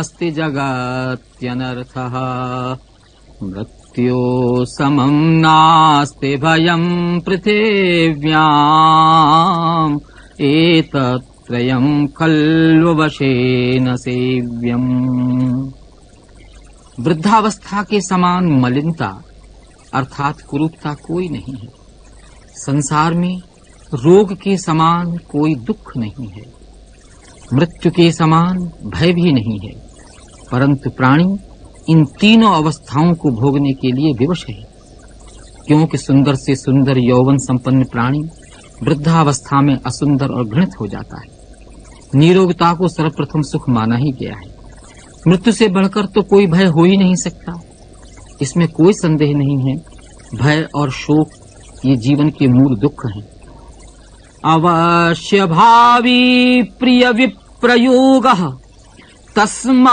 नास्ति जगत्यनर्थः मृत्यो समं नास्ति भयं पृथिव्याम् एतत्त्रयं खल्वशेन सेव्यम्। वृद्धावस्था के समान मलिनता अर्थात कुरूपता कोई नहीं है। संसार में रोग के समान कोई दुख नहीं है, मृत्यु के समान भय भी नहीं है, परंतु प्राणी इन तीनों अवस्थाओं को भोगने के लिए विवश है, क्योंकि सुंदर से सुंदर यौवन संपन्न प्राणी वृद्धावस्था में असुंदर और घृणित हो जाता है। निरोगता को सर्वप्रथम सुख माना ही गया है। मृत्यु से बढ़कर तो कोई भय हो ही नहीं सकता, इसमें कोई संदेह नहीं है। भय और शोक ये जीवन के मूल दुख हैं। अवश्य भावी प्रिय विप्रयोगः तस्मा